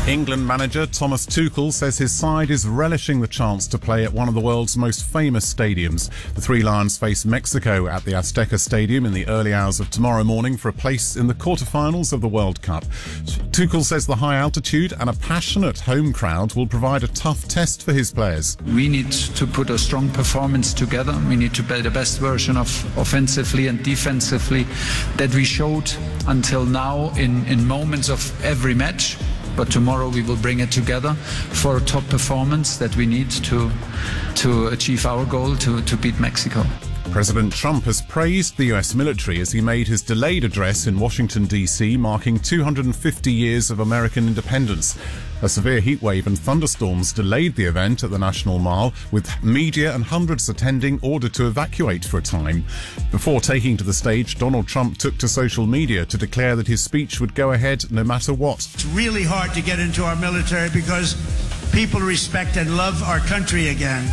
England manager Thomas Tuchel says his side is relishing the chance to play at one of the world's most famous stadiums. The Three Lions face Mexico at the Azteca Stadium in the early hours of tomorrow morning for a place in the quarterfinals of the World Cup. Tuchel says the high altitude and a passionate home crowd will provide a tough test for his players. We need to put a strong performance together. We need to play the best version of offensively and defensively that we showed until now in moments of every match. But tomorrow we will bring it together for a top performance that we need to achieve our goal to beat Mexico. President Trump has praised the US military as he made his delayed address in Washington, D.C., marking 250 years of American independence. A severe heatwave and thunderstorms delayed the event at the National Mall, with media and hundreds attending ordered to evacuate for a time. Before taking to the stage, Donald Trump took to social media to declare that his speech would go ahead no matter what. It's really hard to get into our military because people respect and love our country again.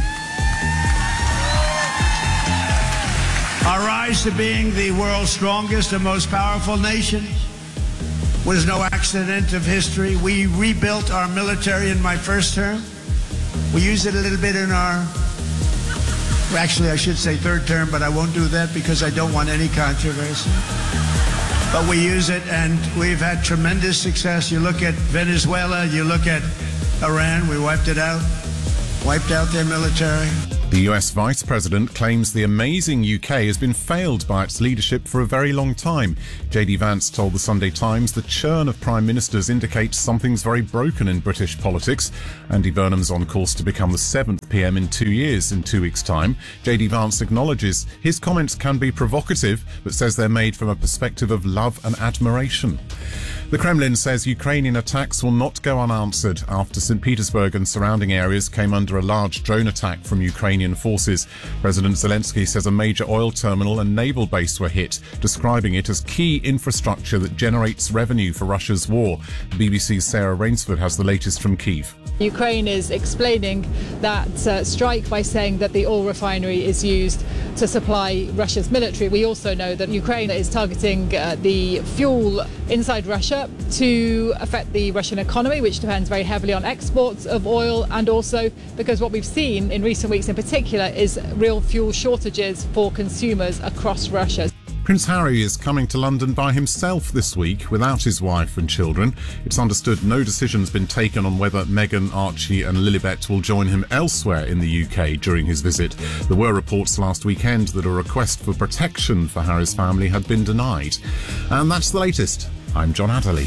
Our rise to being the world's strongest and most powerful nation was no accident of history. We rebuilt our military in my first term. We used it a little bit in our, actually I should say third term, but I won't do that because I don't want any controversy. But we use it and we've had tremendous success. You look at Venezuela, you look at Iran, we wiped out their military. The US Vice President claims the amazing UK has been failed by its leadership for a very long time. JD Vance told the Sunday Times the churn of prime ministers indicates something's very broken in British politics. Andy Burnham's on course to become the 7th PM in 2 years in 2 weeks' time. JD Vance acknowledges his comments can be provocative, but says they're made from a perspective of love and admiration. The Kremlin says Ukrainian attacks will not go unanswered after St. Petersburg and surrounding areas came under a large drone attack from Ukrainian forces. President Zelensky says a major oil terminal and naval base were hit, describing it as key infrastructure that generates revenue for Russia's war. The BBC's Sarah Rainsford has the latest from Kyiv. Ukraine is explaining that strike by saying that the oil refinery is used to supply Russia's military. We also know that Ukraine is targeting the fuel inside Russia to affect the Russian economy, which depends very heavily on exports of oil, and also because what we've seen in recent weeks in particular is real fuel shortages for consumers across Russia. Prince Harry is coming to London by himself this week without his wife and children. It's understood no decision's been taken on whether Meghan, Archie and Lilibet will join him elsewhere in the UK during his visit. There were reports last weekend that a request for protection for Harry's family had been denied. And that's the latest. I'm John Adderley.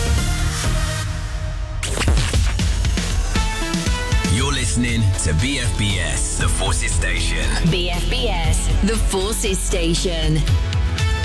You're listening to BFBS, The Forces Station. BFBS, The Forces Station.